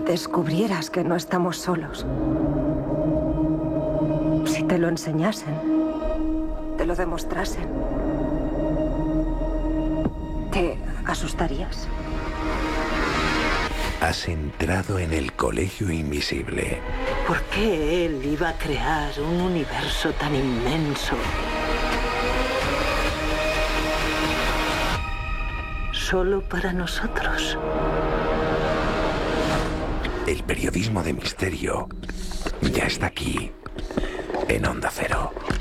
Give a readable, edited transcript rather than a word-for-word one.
descubrieras que no estamos solos, si te lo enseñasen, te lo demostrasen, ¿te asustarías? Has entrado en el Colegio Invisible. ¿Por qué él iba a crear un universo tan inmenso solo para nosotros? El periodismo de misterio ya está aquí, en Onda Cero.